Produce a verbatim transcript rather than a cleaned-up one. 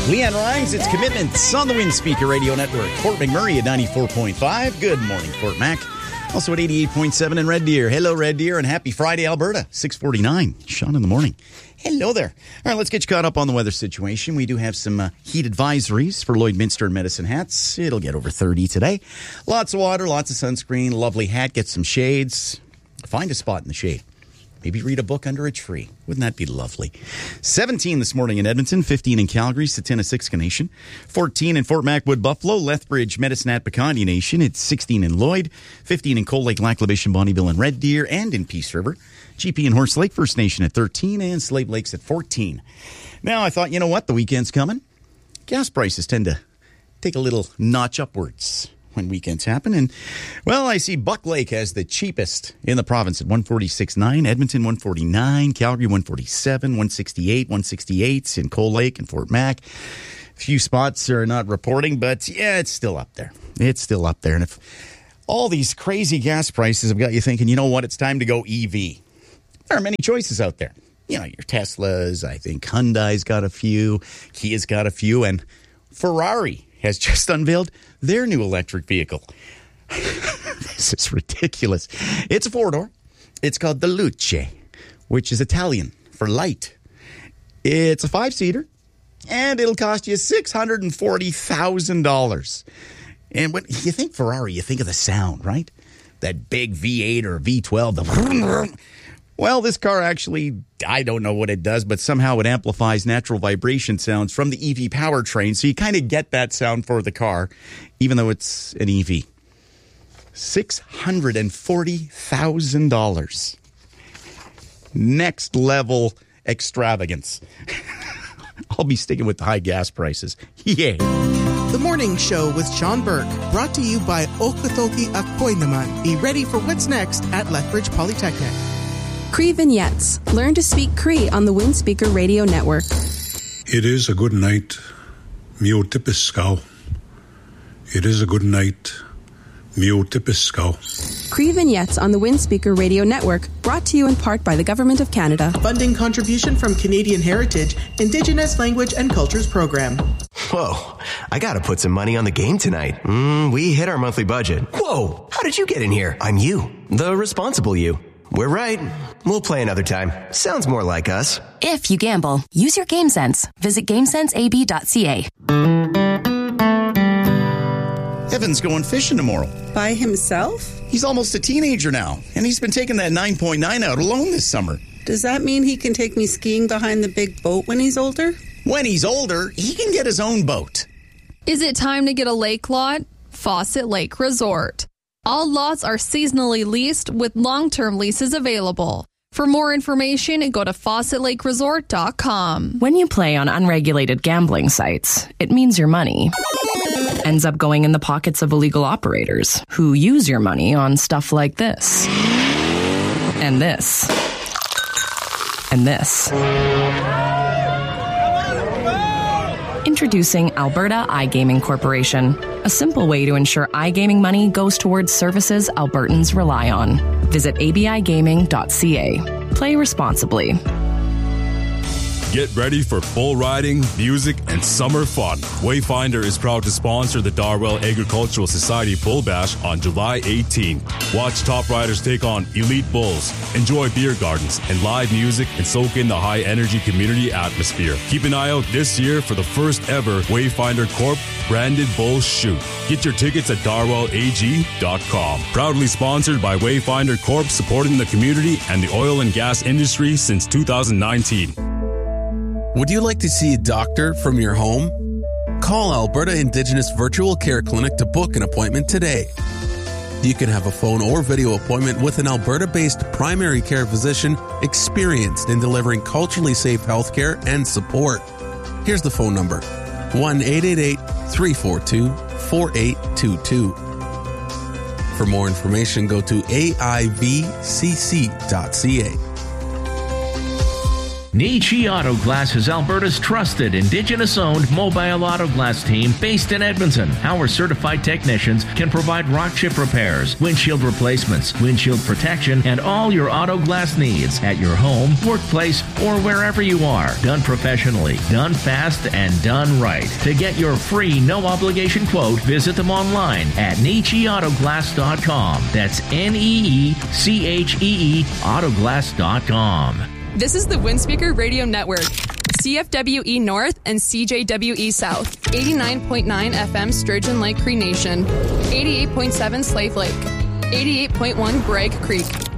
Leanne Rhymes, it's Commitments on the Windspeaker Radio Network. Fort McMurray at ninety-four point five. Good morning, Fort Mac. Also at eighty-eight point seven in Red Deer. Hello, Red Deer, and happy Friday, Alberta. six forty-nine. Sean in the morning. Hello there. All right, let's get you caught up on the weather situation. We do have some uh, heat advisories for Lloydminster and Medicine Hats. It'll get over thirty today. Lots of water, lots of sunscreen, lovely hat, get some shades. Find a spot in the shade. Maybe read a book under a tree. Wouldn't that be lovely? seventeen this morning in Edmonton, fifteen in Calgary, Satina-Siksika Nation, fourteen in Fort Macwood, Buffalo, Lethbridge, Medicine Hat, Picondi Nation. It's sixteen in Lloyd, fifteen in Cold Lake, Lac La Biche, and Bonnyville, and Red Deer, and in Peace River. G P and Horse Lake First Nation at thirteen, and Slave Lakes at fourteen. Now, I thought, you know what? The weekend's coming. Gas prices tend to take a little notch upwards when weekends happen. And, well, I see Buck Lake has the cheapest in the province at one forty-six point nine, Edmonton one forty-nine, Calgary one forty-seven, one sixty-eight, one sixty-eight in Cold Lake and Fort Mac. A few spots are not reporting, but yeah, it's still up there. It's still up there. And if all these crazy gas prices have got you thinking, you know what, it's time to go E V. There are many choices out there. You know, your Teslas, I think Hyundai's got a few, Kia's got a few, and Ferrari has just unveiled their new electric vehicle. This is ridiculous. It's a four-door. It's called the Luce, which is Italian for light. It's a five-seater, and it'll cost you six hundred forty thousand dollars. And when you think Ferrari, you think of the sound, right? That big V eight or V twelve. The well, this car actually, I don't know what it does, but somehow it amplifies natural vibration sounds from the E V powertrain, so you kind of get that sound for the car, even though it's an E V. six hundred forty thousand dollars. Next level extravagance. I'll be sticking with the high gas prices. Yay. The Morning Show with Sean Burke, brought to you by Okatoki Akoy Naman. Be ready for what's next at Lethbridge Polytechnic. Cree Vignettes. Learn to speak Cree on the Windspeaker Radio Network. It is a good night, Mio Tipiskau. It is a good night, Mio Tipiskau. Cree Vignettes on the Windspeaker Radio Network, brought to you in part by the Government of Canada. Funding contribution from Canadian Heritage, Indigenous Language and Cultures Program. Whoa, I gotta put some money on the game tonight. Mm, we hit our monthly budget. Whoa, how did you get in here? I'm you, the responsible you. We're right. We'll play another time. Sounds more like us. If you gamble, use your game sense. Visit game sense a b dot c a. Evan's going fishing tomorrow. By himself? He's almost a teenager now, and he's been taking that nine point nine out alone this summer. Does that mean he can take me skiing behind the big boat when he's older? When he's older, he can get his own boat. Is it time to get a lake lot? Fawcett Lake Resort. All lots are seasonally leased with long-term leases available. For more information, go to fawcett lake resort dot com. When you play on unregulated gambling sites, it means your money ends up going in the pockets of illegal operators who use your money on stuff like this. And this. And this. Introducing Alberta iGaming Corporation, a simple way to ensure iGaming money goes towards services Albertans rely on. Visit a b i gaming dot c a. Play responsibly. Get ready for bull riding, music, and summer fun. Wayfinder is proud to sponsor the Darwell Agricultural Society Bull Bash on July eighteenth. Watch top riders take on elite bulls, enjoy beer gardens and live music, and soak in the high-energy community atmosphere. Keep an eye out this year for the first ever Wayfinder Corp branded bull shoot. Get your tickets at darwell a g dot com. Proudly sponsored by Wayfinder Corp, supporting the community and the oil and gas industry since two thousand nineteen. Would you like to see a doctor from your home? Call Alberta Indigenous Virtual Care Clinic to book an appointment today. You can have a phone or video appointment with an Alberta-based primary care physician experienced in delivering culturally safe healthcare and support. Here's the phone number, one eight eight eight, three four two, four eight two two. For more information, go to a i v c c dot c a. Nietzsche Auto Glass is Alberta's trusted Indigenous-owned mobile auto glass team based in Edmonton. Our certified technicians can provide rock chip repairs, windshield replacements, windshield protection, and all your auto glass needs at your home, workplace, or wherever you are. Done professionally, done fast, and done right. To get your free no-obligation quote, visit them online at nietzsche auto glass dot com. That's N E E C H E E autoglass dot com. This is the Windspeaker Radio Network. C F W E North and C J W E South. eighty-nine point nine F M Sturgeon Lake Cree Nation. eighty-eight point seven Slave Lake. eighty-eight point one Bragg Creek.